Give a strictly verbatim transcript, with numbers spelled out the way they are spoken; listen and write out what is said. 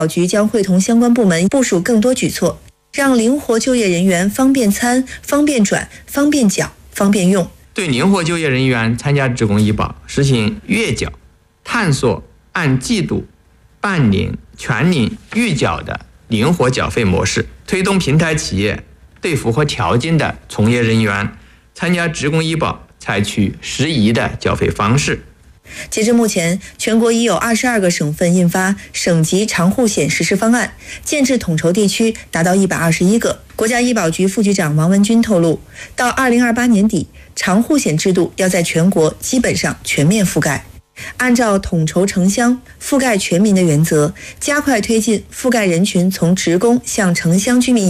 局将会同相关部门部署更多举措，让灵活就业人员方便参、方便转、方便缴、方便用。 对灵活就业人员参加职工医保实行月缴、探索按季度、半年、全年预缴的灵活缴费模式，推动平台企业对符合条件的从业人员参加职工医保采取适宜的缴费方式。 截至目前，全国已有二十二个省份印发省级长护险实施方案，建制统筹地区达到一百二十一个。国家医保局副局长王文军透露，到二零二八年底，长护险制度要在全国基本上全面覆盖。按照统筹城乡、覆盖全民的原则，加快推进覆盖人群从职工向城乡居民